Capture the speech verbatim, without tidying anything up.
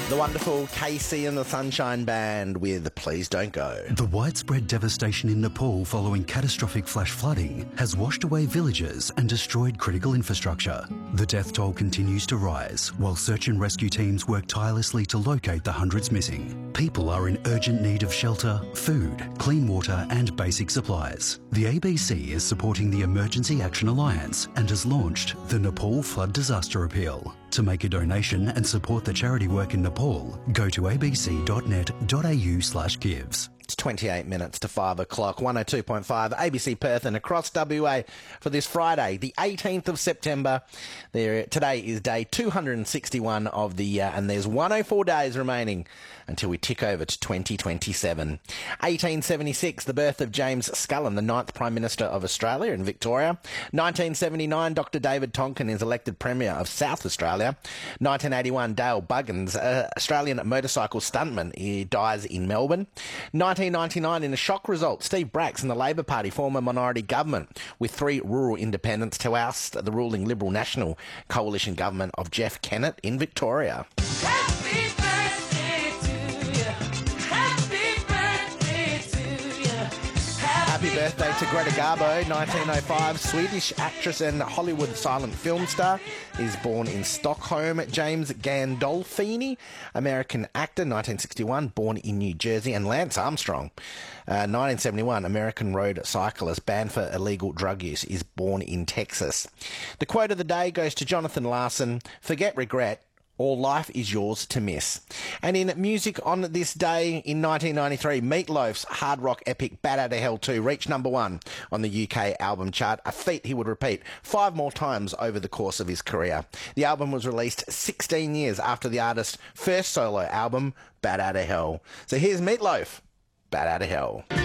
The wonderful K C and the Sunshine Band with Please Don't Go. The widespread devastation in Nepal following catastrophic flash flooding has washed away villages and destroyed critical infrastructure. The death toll continues to rise while search and rescue teams work tirelessly to locate the hundreds missing. People are in urgent need of shelter, food, clean water and basic supplies. The A B C is supporting the Emergency Action Alliance and has launched the Nepal Flood Disaster Appeal. To make a donation and support the charity work in Nepal, go to abc.net.au slash gives. It's twenty-eight minutes to five o'clock, one oh two point five, A B C Perth and across W A for this Friday, the eighteenth of September. There, today is day two hundred sixty-one of the year, and there's one hundred four days remaining until we tick over to twenty twenty-seven. eighteen seventy-six, the birth of James Scullin, the ninth Prime Minister of Australia in Victoria. nineteen seventy-nine, Doctor David Tonkin is elected Premier of South Australia. nineteen eighty-one, Dale Buggins, uh, Australian motorcycle stuntman, he dies in Melbourne. nineteen ninety-nine, in a shock result, Steve Bracks and the Labor Party form a minority government with three rural independents to oust the ruling Liberal National coalition government of Jeff Kennett in Victoria. Happy birthday to you. Happy birthday to you. Happy birthday to Greta Garbo, nineteen oh five, Swedish actress and Hollywood silent film star, is born in Stockholm. James Gandolfini, American actor, nineteen sixty-one, born in New Jersey. And Lance Armstrong, uh, nineteen seventy-one, American road cyclist, banned for illegal drug use, is born in Texas. The quote of the day goes to Jonathan Larson: "Forget regret, all life is yours to miss." And in music on this day in nineteen ninety-three, Meatloaf's hard rock epic Bat Outta Hell two reached number one on the U K album chart, a feat he would repeat five more times over the course of his career. The album was released sixteen years after the artist's first solo album, Bat Outta Hell. So here's Meatloaf, Bat Outta Hell.